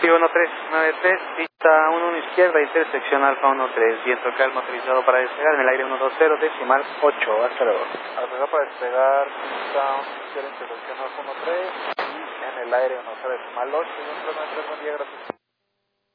Sí, 1393, pista 11 izquierda, intersección Alfa 13, viento cal motorizado para despegar en el aire 120, decimal 8, hasta luego. Aterrizar para despegar, pista 11 izquierda, intersección Alfa 13, y en el aire 10, decimal 8, buen día, gracias.